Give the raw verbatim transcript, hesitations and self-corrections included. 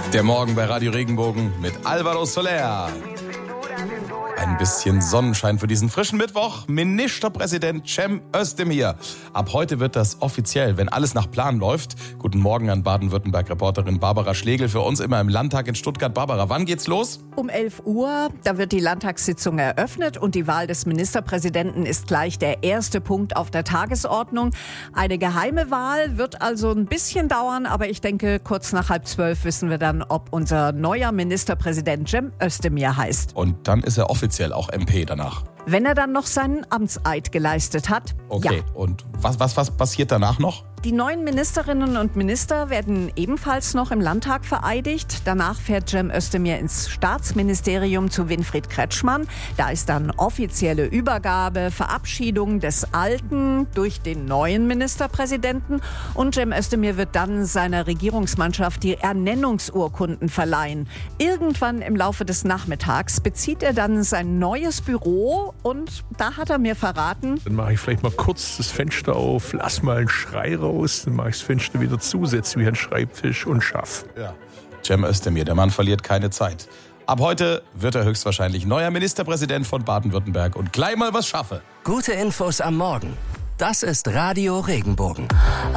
Der Morgen bei Radio Regenbogen mit Alvaro Soler. Ein bisschen Sonnenschein für diesen frischen Mittwoch. Ministerpräsident Cem Özdemir. Ab heute wird das offiziell, wenn alles nach Plan läuft. Guten Morgen an Baden-Württemberg-Reporterin Barbara Schlegel. Für uns immer im Landtag in Stuttgart. Barbara, wann geht's los? Um elf Uhr, da wird die Landtagssitzung eröffnet und die Wahl des Ministerpräsidenten ist gleich der erste Punkt auf der Tagesordnung. Eine geheime Wahl wird also ein bisschen dauern, aber ich denke, kurz nach halb zwölf wissen wir dann, ob unser neuer Ministerpräsident Cem Özdemir heißt. Und dann ist er offiziell auch M P danach. Wenn er dann noch seinen Amtseid geleistet hat. Okay, ja. Und was, was, was passiert danach noch? Die neuen Ministerinnen und Minister werden ebenfalls noch im Landtag vereidigt. Danach fährt Cem Özdemir ins Staatsministerium zu Winfried Kretschmann. Da ist dann offizielle Übergabe, Verabschiedung des alten durch den neuen Ministerpräsidenten. Und Cem Özdemir wird dann seiner Regierungsmannschaft die Ernennungsurkunden verleihen. Irgendwann im Laufe des Nachmittags bezieht er dann sein neues Büro und da hat er mir verraten: Dann mache ich vielleicht mal kurz das Fenster auf, lass mal einen Schrei raus. Dann mache ich das Fenster wieder zu, setze mich an den Schreibtisch und schaff. Ja. Cem Özdemir, der Mann verliert keine Zeit. Ab heute wird er höchstwahrscheinlich neuer Ministerpräsident von Baden-Württemberg und gleich mal was schaffe. Gute Infos am Morgen. Das ist Radio Regenbogen.